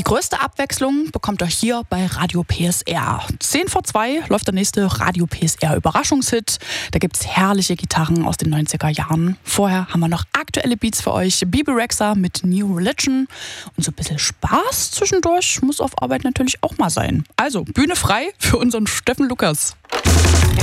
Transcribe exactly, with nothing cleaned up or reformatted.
größte Abwechslung bekommt ihr hier bei Radio P S R. Zehn vor zwei läuft der nächste Radio P S R Überraschungshit. Da gibt's herrliche Gitarren aus den neunziger Jahren. Vorher haben wir noch aktuelle Beats für euch. Bebe Rexha mit New Religion. Und so ein bisschen Spaß zwischendurch muss auf Arbeit natürlich auch mal sein. Also, Bühne frei für unseren Steffen Lukas.